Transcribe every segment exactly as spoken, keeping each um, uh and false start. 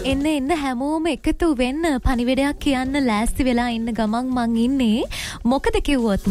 එන්න එන්න හැමෝම එකතු වෙන්න පණිවිඩයක් කියන්න ලෑස්ති වෙලා ඉන්න ගමන් මං ඉන්නේ. මොකද කිව්වොත්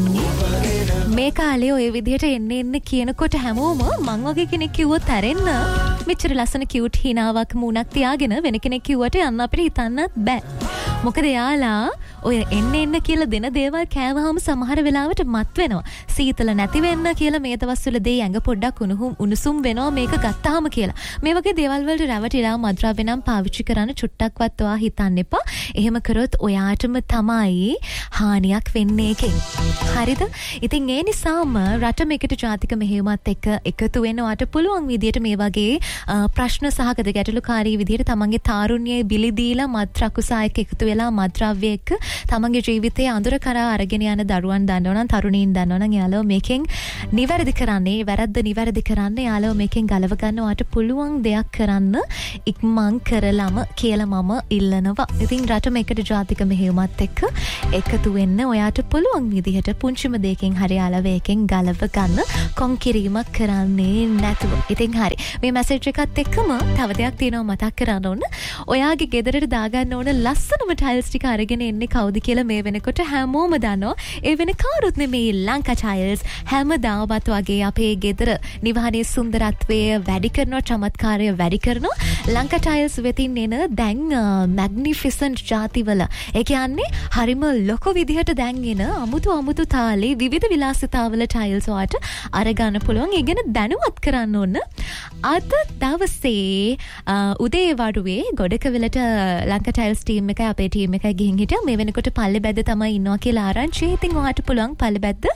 මේ කාලේ ඔය විදිහට එන්න එන්න කියනකොට හැමෝම මං වගේ කෙනෙක් කිව්වොත් ඇරෙන්න මෙච්චර ලස්සන කියුට් හිනාවක් මූණක් තියාගෙන වෙන කෙනෙක් කිව්වට යන්න අපිට හිතන්නත් බෑ. මොකද යාලා ඔය එන්න එන්න කියලා දෙන දේවල් කෑවහම සමහර වෙලාවට මත් වෙනවා. සීතල නැති වෙන්න කියලා මේ දවස්වල දෙයි ඇඟ පොඩ්ඩක් උණුහුම් උණුසුම් වෙනවා මේක ගත්තාම කියලා. මේ වගේ දේවල් වලට රැවටිලා මද්ද්‍රව්‍ය නම් පාවිච්චි කරන්න චුට්ටක්වත් ඔයා හිතන්න එපා. එහෙම කරොත් ඔයාටම තමයි හානියක් වෙන්නේ එකෙන්. හරිද? ඉතින් ඒ නිසාම රට මේකට ජාතික මෙහෙයුමත් එක්ක එකතු වෙනවට පුළුවන් විදියට මේ වගේ ප්‍රශ්න සහගත ගැටලුකාරී විදියට තමන්ගේ තාරුණ්‍යයේ බිලි දීලා මත්‍රකුසායක එකතු වෙලා මද්ද්‍රව්‍ය එක්ක තමන්ගේ ජීවිතයේ අඳුර කරා අරගෙන යන දරුවන් දන්නවනම් තරුණීන් දන්නවනම් යාළුවෝ මේකෙන් නිවැරදි කරන්නේ වැරද්ද නිවැරදි කරන්නේ යාළුවෝ මේකෙන් ගලව ගන්නවට පුළුවන් දෙයක් කරන්න ඉක්මන් කරලම කියලා මම ඉල්ලනවා. ඉතින් රට මේකට ජාතික මෙහෙයුමත් එක්ක එකතු වෙන්න ඔයාට පුළුවන් විදිහට පුංචිම දෙයකින් හරි යාළුවෝ එකෙන් ගලව ගන්න කොන්කිරීමක් කරන්නේ නැතුව. ඉතින් හරි. මේ මැසේජ් එකත් එක්කම තව දෙයක් තියෙනවා මතක් කරන්න ඕන. ඔයාගේ ගෙදරට දාගන්න ඕන ලස්සනම ටයිල්ස් ටික අරගෙන එන්නේ කවුද කියලා මේ වෙනකොට හැමෝම දන්නවා. ඒ වෙන කාරුත් නෙමේ ලංකා ටයිල්ස් හැමදාමත් වගේ අපේ ගෙදර නිවහනේ සුන්දරත්වය වැඩි කරනවා චමත්කාරය වැඩි කරනවා. ලංකා ටයිල්ස් වෙතින් එන දැන් මැග්නිෆිසන්ට් ජාතිවල ඒ කියන්නේ හරිම ලොකු විදිහට දැන් එන අමුතු අමුතු තාලේ විවිධ විලාසිතාවල ටයිල්ස් වාට අරගන්න පුළුවන්. ඒ ගැන දැනුවත් කරන්න ඕන. අද දවසේ උදේ වරුවේ ගොඩකවලට ලංකා ටයිල්ස් ටීම් එක අපේ ටීම් එකයි ගිහින් හිටියා. මේ වෙනකොට පල්ලෙබැද්ද තමයි ඉන්නවා කියලා ආරංචි. ඉතින් ඔයාට පුළුවන් පල්ලෙබැද්ද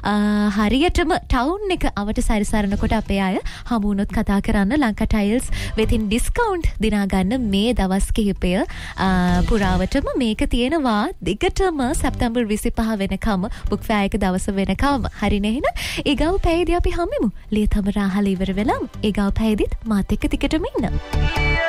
හරියටම ටවුන් එක අවට සැරිසරනකොට අපේ අය හමු වුණොත් කතා කරන්න ලංකා ටයිල්ස් වෙතින් ඩිස්කවුන්ට් දිනා ගන්න මේ දවස් කිහිපය පුරාවටම මේක තියෙනවා දිගටම සැප්තැම්බර් විසිපහ වෙනකම් බුක් ෆෙයා එක දවස වෙනකම්. හරිනේ එහෙනම් ඊගව පැයදී අපි හම්බෙමු. ලියතම රාහල ඉවර වෙලා ඊගව පැයදීත් මාත් එක්ක ටිකටම ඉන්න.